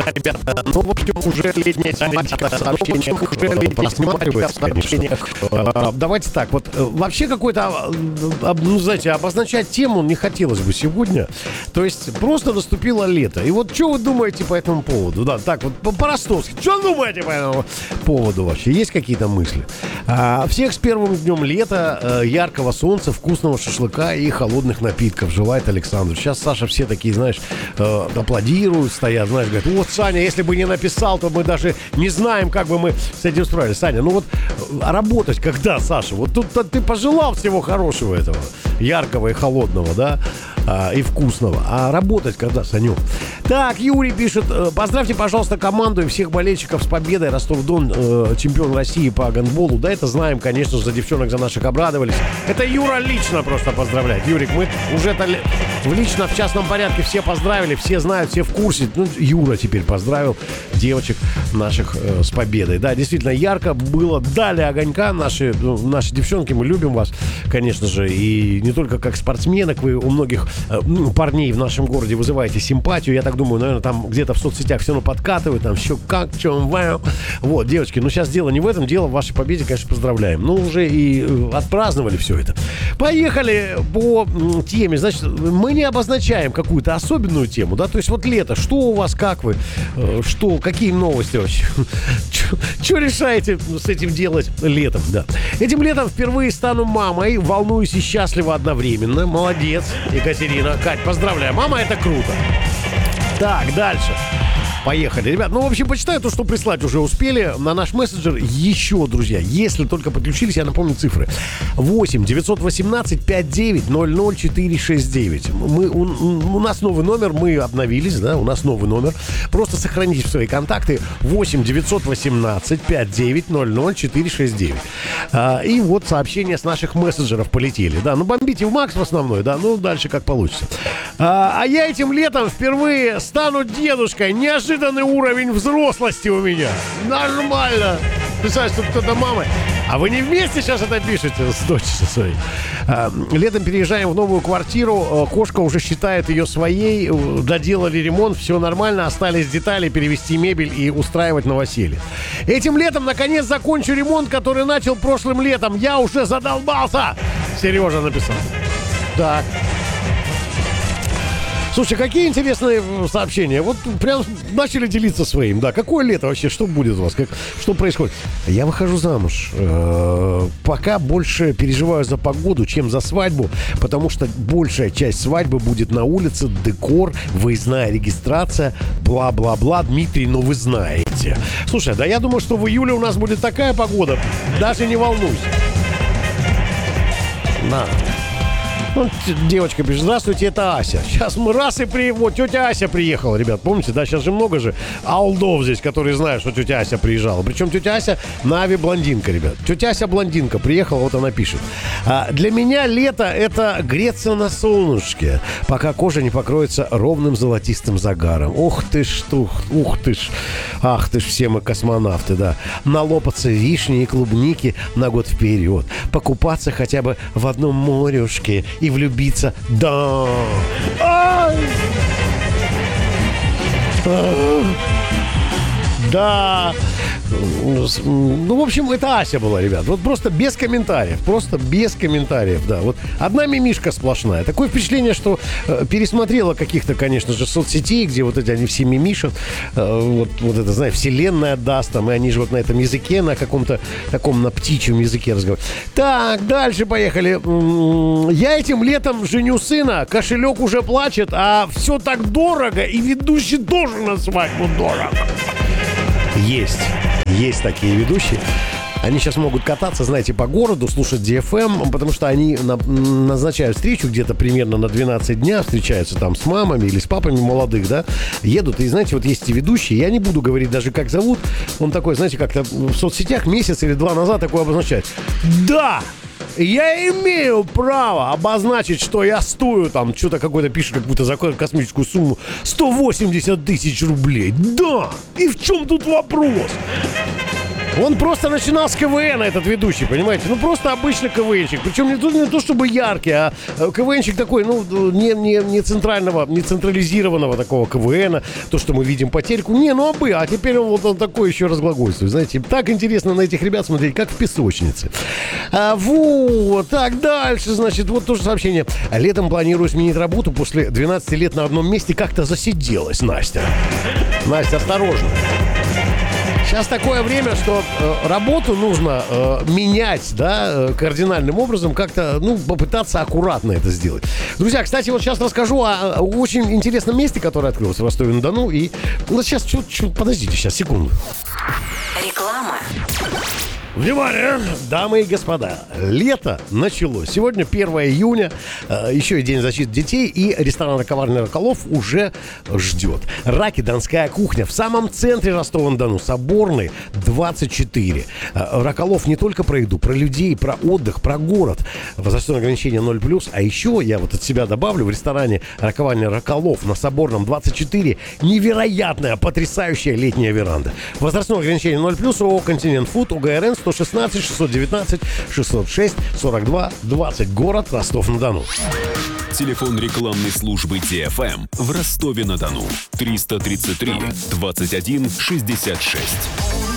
Да, ребята, ну, в общем, уже летняя тематика сообщения уже просматривается, конечно. Давайте так, вот вообще какой-то, ну, знаете, обозначать тему не хотелось бы сегодня. То есть просто наступило лето. И вот что вы думаете по этому поводу? Да, так вот по-простовски. Что думаете по этому поводу вообще? Есть какие-то мысли? Всех с первым днем лета, яркого солнца, вкусного шашлыка и холодных напитков желает Александр. Сейчас, Саша, все такие, знаешь, аплодируют, стоят, знаешь, говорят, вот, Саня, если бы не написал, то мы даже не знаем, как бы мы с этим справились. Саня, ну вот работать когда, Саша? Вот тут ты пожелал всего хорошего этого, яркого и холодного, да? И вкусного. А работать когда, Саню? Так, Юрий пишет: поздравьте, пожалуйста, команду и всех болельщиков с победой. Ростов-Дон, чемпион России по гандболу. Да, это знаем, конечно же, за девчонок, за наших обрадовались. Это Юра лично просто поздравляет. Юрик, мы уже это лично в частном порядке все поздравили, все знают, все в курсе. Ну, Юра теперь поздравил девочек наших с победой. Да, действительно, ярко было. Дали огонька. Наши девчонки, мы любим вас, конечно же. И не только как спортсменок, вы у многих парней в нашем городе вызываете симпатию. Я так думаю, наверное, там где-то в соцсетях все равно подкатывают, там все как, чем, вау. Вот, девочки, ну сейчас дело не в этом, дело в вашей победе, конечно, поздравляем. Ну, уже и отпраздновали все это. Поехали по теме. Значит, мы не обозначаем какую-то особенную тему, да, то есть вот лето, что у вас, как вы, что, какие новости вообще? Что решаете с этим делать летом, да? Этим летом впервые стану мамой, волнуюсь и счастлива одновременно. Молодец, Екатерина. Кать, поздравляю. Мама, это круто. Так, дальше. Поехали, ребят. Ну, в общем, почитаю то, что прислать уже успели. На наш мессенджер еще, друзья, если только подключились, я напомню цифры. 8 918 59 00 469. У нас новый номер, мы обновились, да, у нас новый номер. Просто сохраните свои контакты. 8 918 59 00 469. И вот сообщения с наших мессенджеров полетели. Да, ну, бомбите в макс в основной, да, ну, дальше как получится. А я этим летом впервые стану дедушкой. Неожиданный уровень взрослости у меня. Нормально. Представляешь, тут кто-то мама. А вы не вместе сейчас это пишете с дочерью своей? Летом переезжаем в новую квартиру. Кошка уже считает ее своей. Доделали ремонт, все нормально. Остались детали, перевести мебель и устраивать новоселье. Этим летом, наконец, закончу ремонт, который начал прошлым летом. Я уже задолбался. Сережа написал. Так. Слушай, какие интересные сообщения. Вот прям начали делиться своим. Да, какое лето вообще? Что будет у вас? Что происходит? Я выхожу замуж. Пока больше переживаю за погоду, чем за свадьбу, потому что большая часть свадьбы будет на улице, декор, выездная регистрация, бла-бла-бла. Дмитрий, ну вы знаете. Слушай, да я думаю, что в июле у нас будет такая погода. Даже не волнуйся. На. Ну, девочка пишет: здравствуйте, это Ася. Сейчас мы раз и вот тетя Ася приехала, ребят, помните, да, сейчас же много же алдов здесь, которые знают, что тетя Ася приезжала. Причем тетя Ася Нави блондинка, ребят. Тетя Ася блондинка приехала, вот она пишет. Для меня лето — это греться на солнышке, пока кожа не покроется ровным золотистым загаром. Ух ты ж, ух ты ж, ах ты ж, все мы космонавты, да. Налопаться вишни и клубники на год вперед. Покупаться хотя бы в одном морюшке и влюбиться. Да. Ай! Да. Ну, в общем, это Ася была, ребят. Вот просто без комментариев. Просто без комментариев, да. Вот одна мимишка сплошная. Такое впечатление, что пересмотрела каких-то, конечно же, соцсетей, где вот эти они все мимишат. Вот это, знаешь, вселенная даст там. И они же вот на этом языке, на каком-то таком, на птичьем языке разговаривают. Так, дальше поехали. Я этим летом женю сына. Кошелек уже плачет, а все так дорого. И ведущий тоже на свадьбу дорого. Есть такие ведущие. Они сейчас могут кататься, знаете, по городу, слушать DFM, потому что они назначают встречу где-то примерно на 12 дня, встречаются там с мамами или с папами молодых, да, едут. И, знаете, вот есть эти ведущие, я не буду говорить даже, как зовут. Он такой, знаете, как-то в соцсетях месяц или два назад такой обозначает. Да! Я имею право обозначить, что я стою, там, что-то какой-то пишет, как будто за космическую сумму 180 тысяч рублей. Да! И в чем тут вопрос? Он просто начинал с КВН, этот ведущий, понимаете? Ну, просто обычный КВНчик. Причем не то чтобы яркий, а КВНчик такой, ну, не центрального, не централизированного такого КВНа. То, что мы видим по телеку. А теперь он такой еще разглагольствует. Знаете, так интересно на этих ребят смотреть, как в песочнице. Вот, так, дальше, значит, вот тоже сообщение. Летом планирую сменить работу. После 12 лет на одном месте как-то засиделась Настя. Настя, осторожно. Сейчас такое время, что работу нужно менять, да, кардинальным образом, как-то, попытаться аккуратно это сделать. Друзья, кстати, вот сейчас расскажу о очень интересном месте, которое открылось в Ростове-на-Дону. И сейчас, подождите, сейчас, секунду. Реклама. Внимание, дамы и господа, лето началось. Сегодня 1 июня, еще и День защиты детей, и ресторан «Раковарня Роколов» уже ждет. Раки, Донская кухня в самом центре Ростова-на-Дону, Соборный, 24. Роколов не только про еду, про людей, про отдых, про город. Возрастное ограничение 0+, а еще я вот от себя добавлю, в ресторане «Раковарня Роколов» на Соборном, 24 невероятная, потрясающая летняя веранда. Возрастное ограничение 0+, ООО «Континент Фуд», УГРН 116 619 606 42 20. Город Ростов-на-Дону. Телефон рекламной службы ТФМ в Ростове-на-Дону. 333 21 66.